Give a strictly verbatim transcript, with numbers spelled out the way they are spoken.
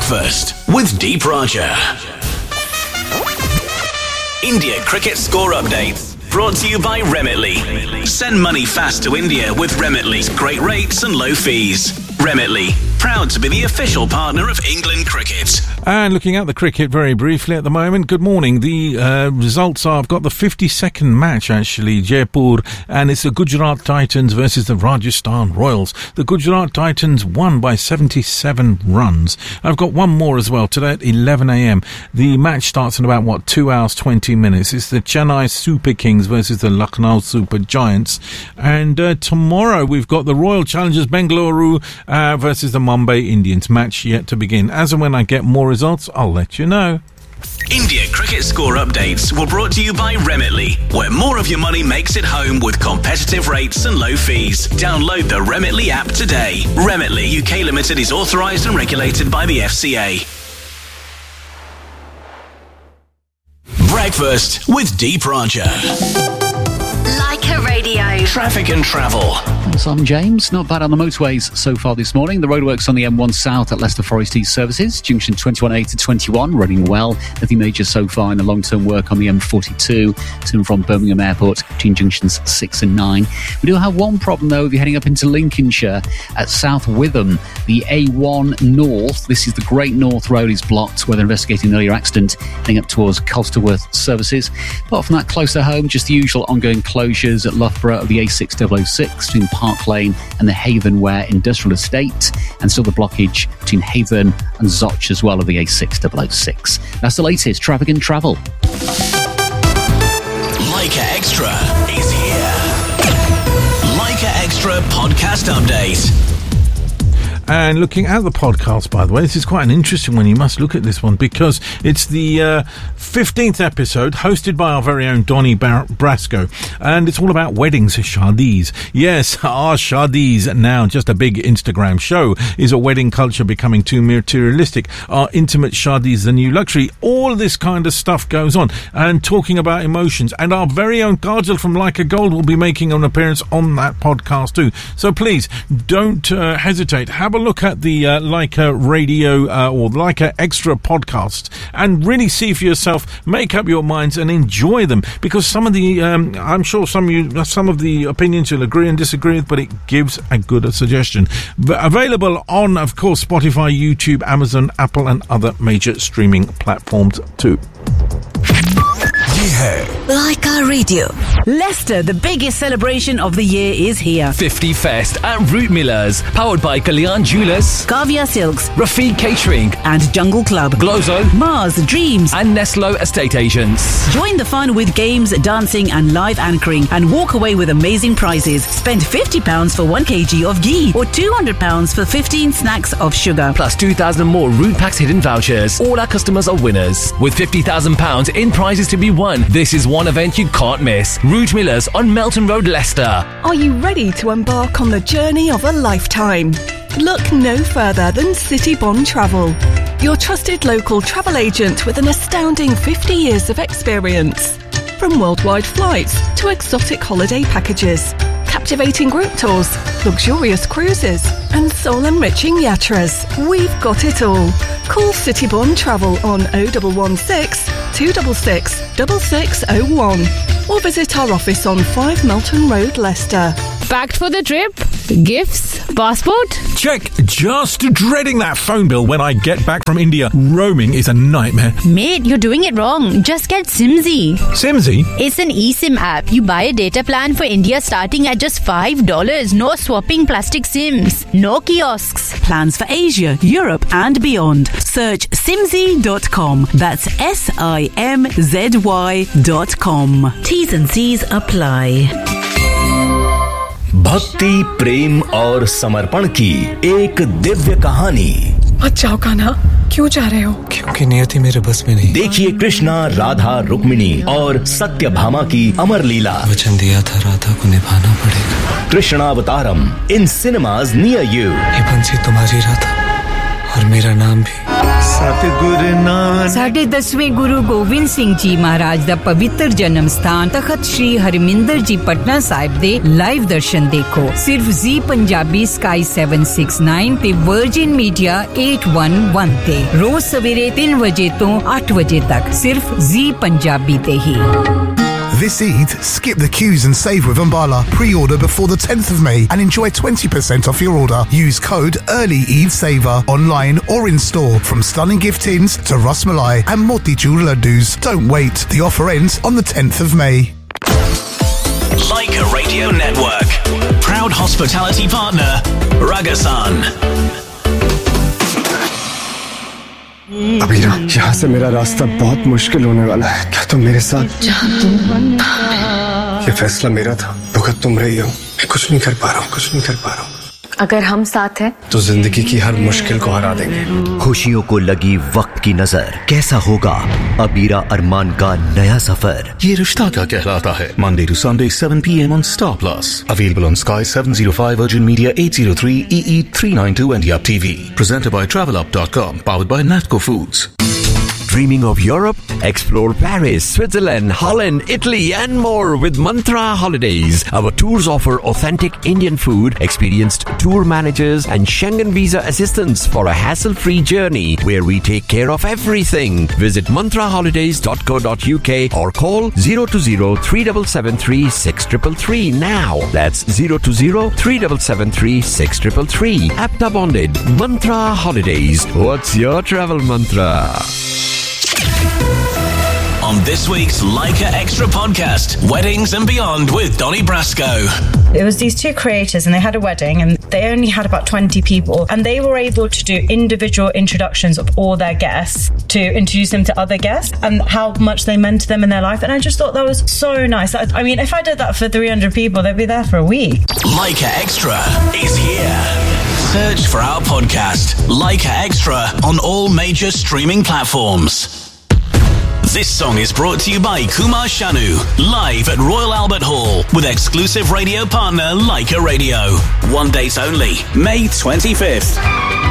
Breakfast with Deep Raja. India cricket score updates. Brought to you by Remitly. Send money fast to India with Remitly's great rates and low fees. Remitly, proud to be the official partner of England cricket. And looking at the cricket very briefly at the moment, good morning. The uh, results are, I've got the fifty-second match actually, Jaipur, and it's the Gujarat Titans versus the Rajasthan Royals. The Gujarat Titans won by seventy-seven runs. I've got one more as well today at eleven a.m. The match starts in about, what, two hours, twenty minutes. It's the Chennai Super Kings versus the Lucknow Super Giants. And uh, tomorrow we've got the Royal Challengers Bengaluru uh, versus the Mumbai Indians. Match yet to begin. As and when I get more results, I'll let you know. India cricket score updates were brought to you by Remitly, where more of your money makes it home with competitive rates and low fees. Download the Remitly app today. Remitly U K Limited is authorised and regulated by the F C A. Breakfast with Deep Raja. Leica Radio. Traffic and travel. Thanks, I'm James. Not bad on the motorways so far this morning. The roadworks on the M one South at Leicester Forest East Services. Junction twenty-one A to twenty-one running well. Nothing major so far in the long-term work on the M forty-two to and from Birmingham Airport between junctions six and nine. We do have one problem though if you're heading up into Lincolnshire at South Witham. The A one North, this is the Great North Road, is blocked where they're investigating an earlier accident heading up towards Colsterworth Services. Apart from that, closer home, just the usual ongoing closures at Loughborough of the A six double oh six between Park Lane and the Havenware Industrial Estate, and still the blockage between Haven and Zoch as well of the A six double oh six. That's the latest traffic and travel. Leica Extra is here. Leica Extra podcast update. And looking at the podcast, by the way, this is quite an interesting one. You must look at this one because it's the uh, fifteenth episode hosted by our very own Donny Bar- Brasco. And it's all about weddings, shadis. Yes, our shadis now, just a big Instagram show. Is a wedding culture becoming too materialistic? Are intimate shadis the new luxury? All this kind of stuff goes on. And talking about emotions. And our very own Kajal from Leica Gold will be making an appearance on that podcast too. So please, don't uh, hesitate. Have a look at the uh, Leica Radio uh, or Leica Extra podcast and really see for yourself, make up your minds and enjoy them, because some of the um, I'm sure some of you some of the opinions you'll agree and disagree with, but it gives a good suggestion. But available on, of course, Spotify, YouTube, Amazon, Apple and other major streaming platforms too. Leica Radio. Leicester, the biggest celebration of the year is here. fifty Fest at Root Millers, powered by Kalyan Jewelers, Kavya Silks, Rafiq Catering, and Jungle Club, Glozo, Mars, Dreams, and Neslo Estate Agents. Join the fun with games, dancing, and live anchoring, and walk away with amazing prizes. Spend fifty pounds for one kilogram of ghee, or two hundred pounds for fifteen snacks of sugar. Plus two thousand more Root Packs hidden vouchers. All our customers are winners, with fifty thousand pounds in prizes to be won. This is one event you can't miss. Root Millers on Melton Road, Leicester. Are you ready to embark on the journey of a lifetime? Look no further than City Bond Travel, your trusted local travel agent with an astounding fifty years of experience. From worldwide flights to exotic holiday packages, captivating group tours, luxurious cruises, and soul-enriching yatras, we've got it all. Call City Bond Travel on oh one one six, two six six, six six oh one or visit our office on five Melton Road, Leicester. Packed for the trip? Gifts? Passport? Check. Just dreading that phone bill when I get back from India. Roaming is a nightmare. Mate, you're doing it wrong. Just get Simzy. Simzy? It's an eSIM app. You buy a data plan for India starting at just five dollars. No swapping plastic SIMs. No kiosks. Plans for Asia, Europe and beyond. Search simzy dot com. That's S I M Z Y dot com. T's and C's apply. भक्ति, प्रेम और समर्पण की एक दिव्य कहानी। मत जाओ कान्हा, क्यों जा रहे हो? क्योंकि नियति मेरे बस में नहीं। देखिए कृष्णा, राधा, रुक्मिणी और सत्यभामा की अमर लीला। वचन दिया था राधा को निभाना पड़ेगा। कृष्णावतारम इन सिनेमाज नियर यू। ये बंसी तुम्हारी राधा और मेरा नाम भी सतगुरु नानक। साढ़े दसवें गुरु गोविंद सिंह जी महाराज दा पवित्र जन्म स्थान तखत श्री हरमिंदर जी पटना साहिब दे लाइव दर्शन देखो सिर्फ जी Punjabi sky seven six nine ते virgin media at one one ते रोज सवेरे तीन बजे तो आठ बजे तक सिर्फ जी पंजाबी ते ही। This Eid, skip the queues and save with Umbala. Pre-order before the tenth of May and enjoy twenty percent off your order. Use code Early Eid Saver online or in store. From stunning gift tins to Ras Malai and Motichur laddus. Don't wait. The offer ends on the tenth of May. Leica Radio Network. Proud hospitality partner, Ragasan. Abira, यहाँ से मेरा रास्ता बहुत मुश्किल होने वाला है। क्या तुम मेरे साथ? ये फैसला मेरा था, भुगत तुम रही हो। मैं कुछ नहीं कर पा रहा हूँ, कुछ नहीं कर पा रहा हूँ। अगर हम साथ हैं तो जिंदगी की हर मुश्किल को हरा देंगे। खुशियों को लगी वक्त की नजर, कैसा होगा अबीरा अरमान का नया सफर? ये रिश्ता क्या कहलाता है? Monday to Sunday seven p m on Star Plus. Available on Sky seven oh five, Virgin Media eight oh three, E E three ninety-two and Yap T V. Presented by travel up dot com. Powered by Natco Foods. Dreaming of Europe? Explore Paris, Switzerland, Holland, Italy and more with Mantra Holidays. Our tours offer authentic Indian food, experienced tour managers and Schengen visa assistance for a hassle-free journey where we take care of everything. Visit mantra holidays dot co dot u k or call zero two zero, three seven seven three, six three three now. That's zero two zero, three seven seven three, six three three. APTA bonded. Mantra Holidays. What's your travel mantra? On this week's Leica Extra podcast, Weddings and Beyond with Donnie Brasco. It was these two creators and they had a wedding and they only had about twenty people and they were able to do individual introductions of all their guests to introduce them to other guests and how much they meant to them in their life. And I just thought that was so nice. I mean, if I did that for three hundred people, they'd be there for a week. Leica Extra is here. Search for our podcast, Leica Extra, on all major streaming platforms. This song is brought to you by Kumar Shanu, live at Royal Albert Hall with exclusive radio partner Leica Radio. One date only, May twenty-fifth.